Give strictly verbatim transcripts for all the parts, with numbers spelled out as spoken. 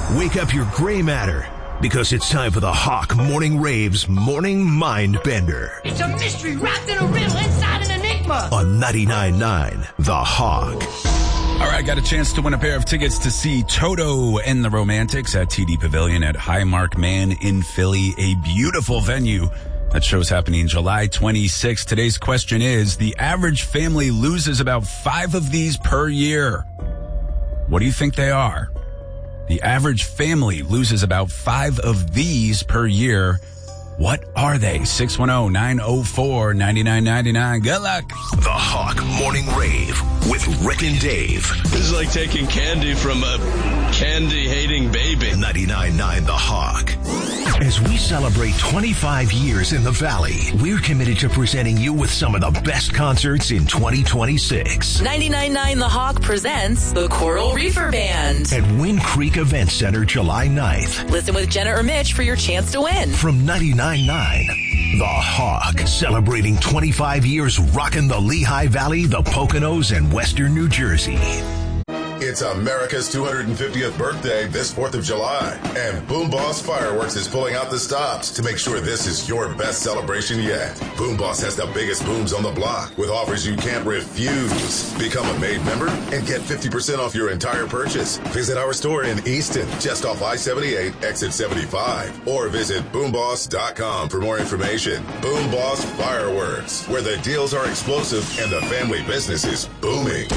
Wake up your gray matter, because it's time for the Hawk Morning Rave's Morning Mind Bender. It's a mystery wrapped in a riddle inside an enigma. On ninety-nine point nine The Hawk. All right, got a chance to win a pair of tickets to see Toto and the Romantics at T D Pavilion at Highmark Man in Philly, a beautiful venue. That show's happening July twenty-sixth. Today's question is, the average family loses about five of these per year. What do you think they are? The average family loses about five of these per year. What are they? six one zero, nine zero four, nine nine nine nine. Good luck. The Hawk Morning Rave with Rick and Dave. This is like taking candy from a candy-hating baby. ninety-nine point nine The Hawk. As we celebrate twenty-five years in the Valley, we're committed to presenting you with some of the best concerts in twenty twenty-six. ninety-nine point nine The Hawk presents the Coral Reefer Band at Wind Creek Event Center, July ninth. Listen with Jenna or Mitch for your chance to win. From ninety-nine point nine The Hawk, celebrating twenty-five years rocking the Lehigh Valley, the Poconos, and Western New Jersey. It's America's two hundred fiftieth birthday this fourth of July, and Boom Boss Fireworks is pulling out the stops to make sure this is your best celebration yet. Boom Boss has the biggest booms on the block with offers you can't refuse. Become a Made member and get fifty percent off your entire purchase. Visit our store in Easton, just off I seventy-eight, exit seventy-five, or visit boom boss dot com for more information. Boom Boss Fireworks, where the deals are explosive and the family business is booming.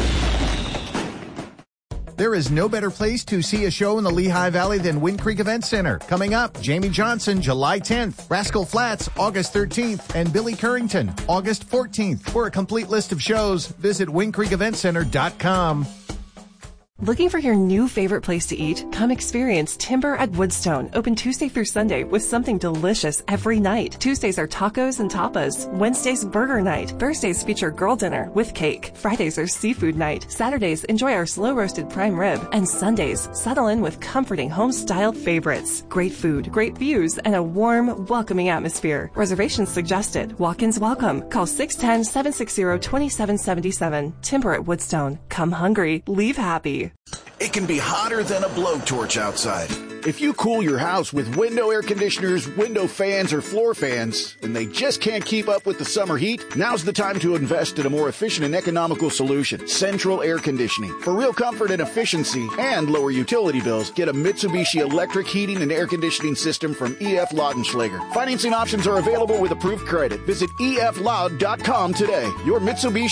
There is no better place to see a show in the Lehigh Valley than Wind Creek Event Center. Coming up, Jamie Johnson, July tenth, Rascal Flatts, August thirteenth, and Billy Currington, August fourteenth. For a complete list of shows, visit wind creek event center dot com. Looking for your new favorite place to eat? Come experience Timber at Woodstone, open Tuesday through Sunday with something delicious every night. Tuesdays are tacos and tapas. Wednesdays, burger night. Thursdays feature girl dinner with cake. Fridays are seafood night. Saturdays, enjoy our slow-roasted prime rib. And Sundays, settle in with comforting home-style favorites. Great food, great views, and a warm, welcoming atmosphere. Reservations suggested. Walk-ins welcome. Call six one zero, seven six zero, two seven seven seven. Timber at Woodstone. Come hungry. Leave happy. It can be hotter than a blowtorch outside. If you cool your house with window air conditioners, window fans, or floor fans, and they just can't keep up with the summer heat, now's the time to invest in a more efficient and economical solution, Central Air Conditioning. For real comfort and efficiency and lower utility bills, get a Mitsubishi electric heating and air conditioning system from E F Laudenschlager. Financing options are available with approved credit. Visit E F Loud dot com today. Your Mitsubishi